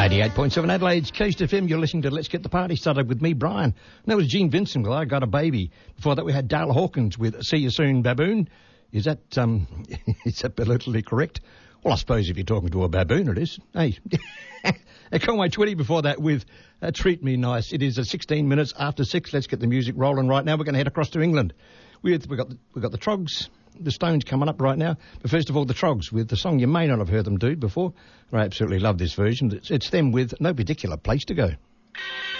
88.7 Adelaide's Coast FM. You're listening to Let's Get the Party Started with me, Brian. And that was Gene Vincent with I Got a Baby. Before that we had Dale Hawkins with See You Soon, Baboon. Is that is that politically correct? Well, I suppose if you're talking to a baboon it is. Hey. Conway Twitty before that with Treat Me Nice. It is 16 minutes after 6. Let's get the music rolling right now. We're going to head across to England. We've got the Trogs, the Stones coming up right now. But first of all, the Trogs with the song you may not have heard them do before. I absolutely love this version. It's them with No Particular Place to Go.